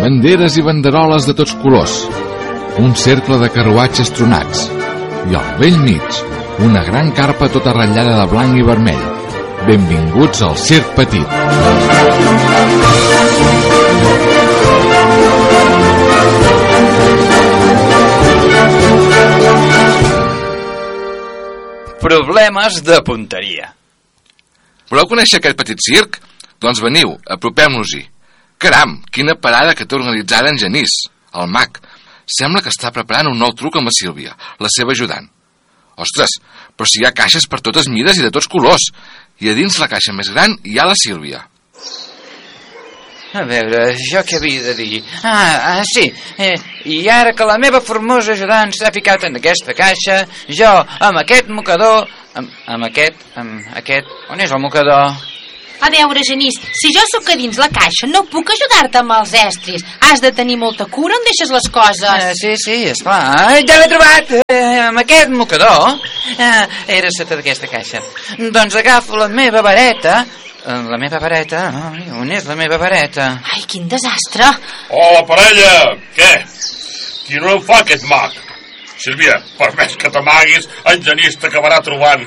banderes i banderoles de tots colors, un cercle de carruatges tronats i al vell mig una gran carpa tota ratllada de blanc i vermell. Benvinguts al Circ Petit. Problemes de punteria. Voleu conèixer aquest petit circ? Doncs veniu, apropem-nos-hi. Caram, quina parada que té organitzada en Genís, el mag. Sembla que està preparant un nou truc amb la Sílvia, la seva ajudant. Ostres, però si hi ha caixes per totes mides i de tots colors. I a dins la caixa més gran hi ha la Sílvia. A veure, jo què havia de dir? Sí. I ara que la meva formosa ajudant s'ha ficat en aquesta caixa, jo, amb aquest mocador... Amb aquest... On és el mocador? A veure, Genís, si jo sóc a dins la caixa, no puc ajudar-te amb els estris. Has de tenir molta cura on deixes les coses. Sí, esclar. Ja l'he trobat! Amb aquest mocador era sota d'aquesta caixa. Doncs agafo la meva vareta... La meva vareta? On és la meva vareta? Ai, quin desastre! Hola, parella! Què? Qui no en fa aquest mag? Sílvia, per més que t'amaguis, en Genís t'acabarà trobant.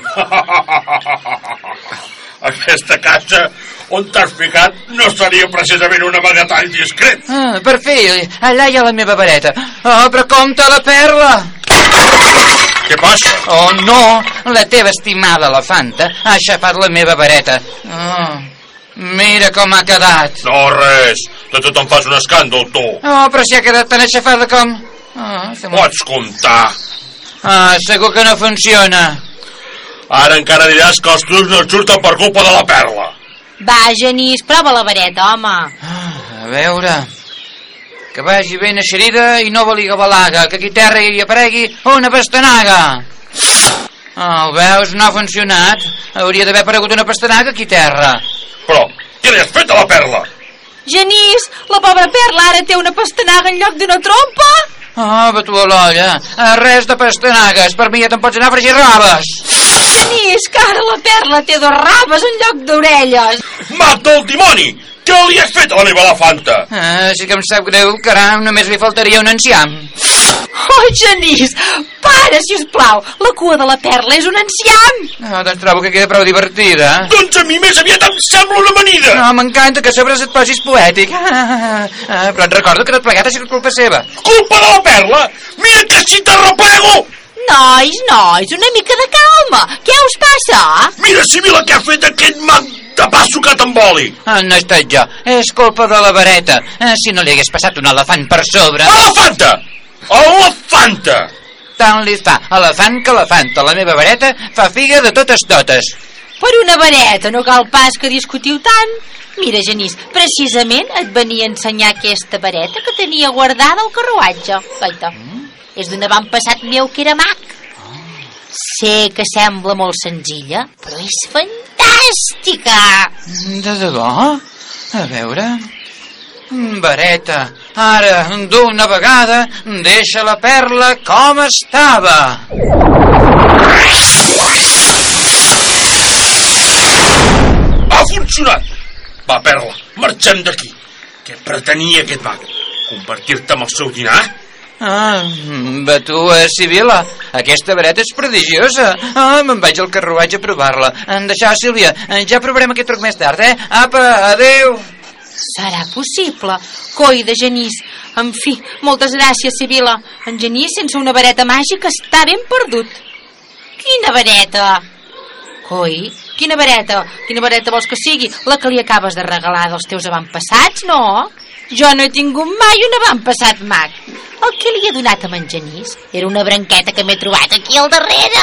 Aquesta caixa on t'has ficat no seria precisament un amagatall discret. Per fi, allà hi ha la meva vareta. Però compte la perla! Què passa? Oh, no! La teva estimada elefanta ha aixafat la meva vareta. Mira com ha quedat. No, res. De tot em fas un escàndol, tu. Però si ha quedat tan aixafada com... Pots comptar. Segur que no funciona. Ara encara diràs que els trucs no et surten per culpa de la perla. Va, Genís, prova la vareta, home. A veure... Que vagi ben eixerida i no baliga-balaga, que aquí terra hi aparegui una pastanaga. Ho veus? No ha funcionat. Hauria d'haver aparegut una pastanaga aquí terra. Però, què li has fet a la perla? Genís, la pobra perla ara té una pastanaga en lloc d'una trompa. Batu a l'olla. Res de pastanagues. Per mi ja te'n pots anar a fregir raves. Genís, que ara la perla té 2 raves en lloc d'orelles. Mag del dimoni! Què li has fet a la meva elefanta? Sí que em sap greu, caram, només li faltaria un enciam. Oh, Genís, para, sisplau. La cua de la perla és un enciam. Doncs trobo que queda prou divertida. Doncs a mi més aviat em sembla una amanida. M'encanta que a sobre et posis poètic. Però et recordo que tot plegat ha sigut culpa seva. Culpa de la perla? Mira que si t'arrepego! Nois, una mica de calma. Què us passa? Mira, Sibil·la, què ha fet aquest mag de pa sucat amb oli. No he estat jo, és culpa de la vareta. Si no li hagués passat un elefant per sobre... Elefanta! Elefanta! Tant li fa elefant que elefanta. La meva vareta fa figa de totes. Per una vareta no cal pas que discutiu tant. Mira, Genís, precisament et venia a ensenyar aquesta vareta que tenia guardada al carruatge. Gaita. És d'un avantpassat meu que era mag. Sé que sembla molt senzilla, però és fantàstica. De debò? A veure... Vareta, ara, d'una vegada, deixa la perla com estava. Ha funcionat! Va, perla, marxem d'aquí. Què pretenia aquest mag? Convertir-te en el seu dinar? Tu, Sibil·la, aquesta vareta és prodigiosa. Me'n vaig al carruatge a provar-la. Deixa, Sílvia, ja provarem aquest truc més tard, Apa, adeu. Serà possible? Coi de Genís. En fi, moltes gràcies, Sibil·la. En Genís, sense una vareta màgica, està ben perdut. Quina vareta? Coi, quina vareta? Quina vareta vols que sigui? La que li acabes de regalar dels teus avantpassats, no? Jo no he tingut mai un avantpassat mag. El que li he donat a en Genís era una branqueta que m'he trobat aquí al darrere.